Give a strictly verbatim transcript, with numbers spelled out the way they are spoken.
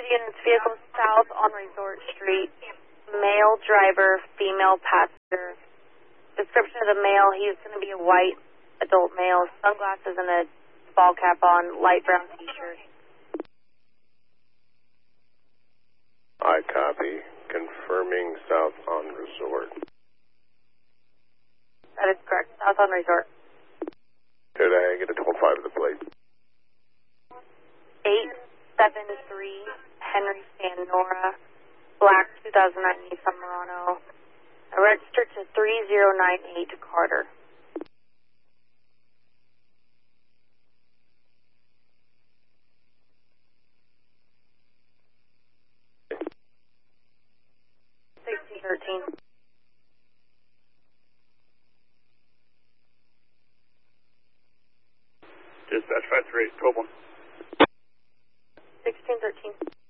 units, vehicle south on Resort Street. Male driver, female passenger. Description of the male, he's going to be a white adult male, sunglasses and a ball cap on, light brown t-shirt. I copy. Confirming south on Resort. That is correct. South on Resort. Could I get a twelve five of the plate? eight seven three Henry Sanora, black two thousand nine Nissan Murano. Registered to three zero nine eight Carter. sixteen thirteen. Dispatch five three eight, twelve one. sixteen thirteen.